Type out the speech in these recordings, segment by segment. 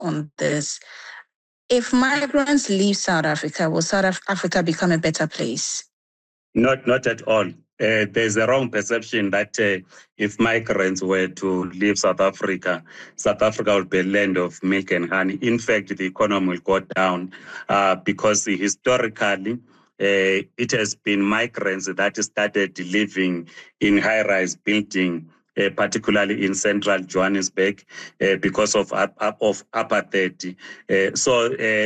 on this. If migrants leave South Africa, will South Africa become a better place? Not at all. There's a wrong perception that if migrants were to leave South Africa will be a land of milk and honey. In fact, the economy will go down because historically, it has been migrants that started living in high-rise buildings, particularly in central Johannesburg, because of apartheid. So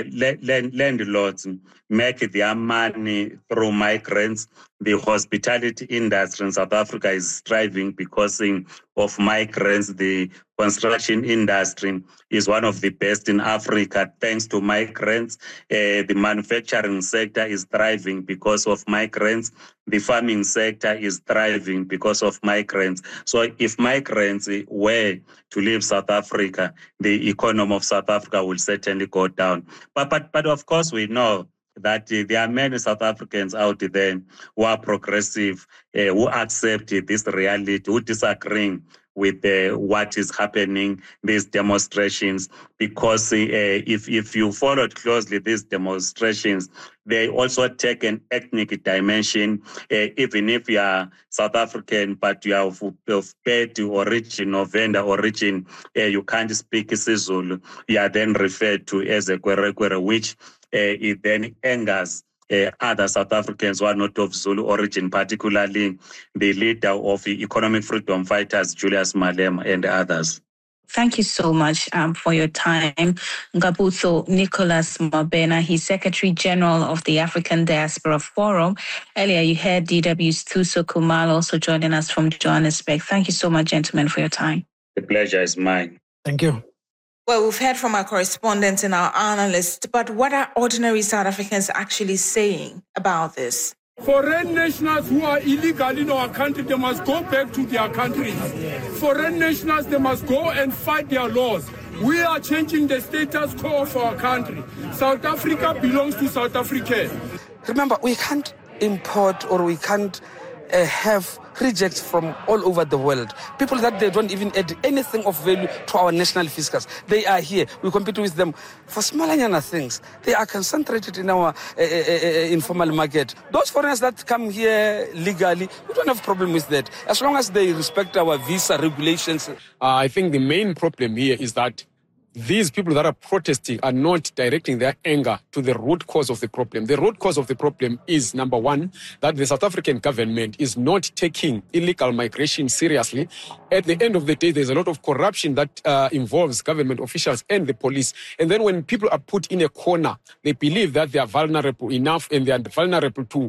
landlords make their money through migrants. The hospitality industry in South Africa is thriving because of migrants. The construction industry is one of the best in Africa thanks to migrants. The manufacturing sector is thriving because of migrants. The farming sector is thriving because of migrants. So if migrants were to leave South Africa, the economy of South Africa will certainly go down. But of course we know that there are many South Africans out there who are progressive, who accept this reality, who disagree with what is happening, these demonstrations, because if you followed closely these demonstrations, they also take an ethnic dimension. Even if you are South African, but you are of Pedi origin or Venda origin, you can't speak isiZulu, you are then referred to as a Kwerekwere, which it then angers other South Africans who are not of Zulu origin, particularly the leader of the Economic Freedom Fighters, Julius Malema, and others. Thank you so much for your time. Ngabutho Nicholas Mabena, he's Secretary General of the African Diaspora Forum. Earlier, you heard DW's Thuso Khumalo also joining us from Johannesburg. Thank you so much, gentlemen, for your time. The pleasure is mine. Thank you. Well, we've heard from our correspondents and our analysts, but what are ordinary South Africans actually saying about this? Foreign nationals who are illegal in our country, they must go back to their countries. Foreign nationals, they must go and fight their laws. We are changing the status quo of our country. South Africa belongs to South Africans. Remember, we can't import or we can't have rejects from all over the world. People that they don't even add anything of value to our national fiscals. They are here. We compete with them for smaller things. They are concentrated in our informal market. Those foreigners that come here legally, we don't have a problem with that. As long as they respect our visa regulations. I think the main problem here is that these people that are protesting are not directing their anger to the root cause of the problem. The root cause of the problem is, number one, that the South African government is not taking illegal migration seriously. At the end of the day, there's a lot of corruption that involves government officials and the police. And then when people are put in a corner, they believe that they are vulnerable enough and they are vulnerable to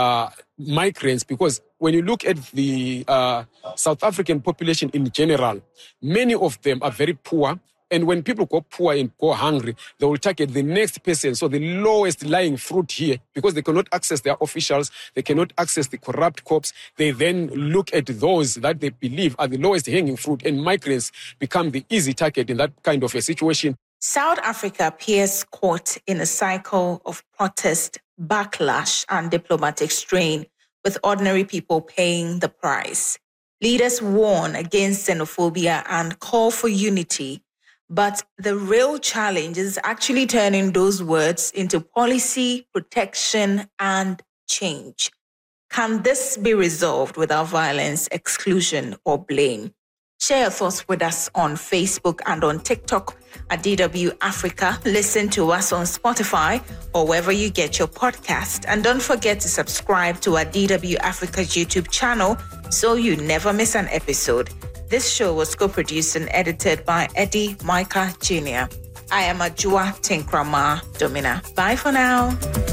migrants, because when you look at the South African population in general, many of them are very poor. And when people go poor and go hungry, they will target the next person. So the lowest lying fruit here, because they cannot access their officials, they cannot access the corrupt cops, they then look at those that they believe are the lowest hanging fruit, and migrants become the easy target in that kind of a situation. South Africa appears caught in a cycle of protest, backlash, and diplomatic strain, with ordinary people paying the price. Leaders warn against xenophobia and call for unity. But the real challenge is actually turning those words into policy, protection, and change. Can this be resolved without violence, exclusion, or blame? Share your thoughts with us on Facebook and on TikTok at DW Africa. Listen to us on Spotify or wherever you get your podcast. And don't forget to subscribe to our DW Africa's YouTube channel so you never miss an episode. This show was co-produced and edited by Eddie Micah Jr. I am Ajua Tinkrama Domina. Bye for now.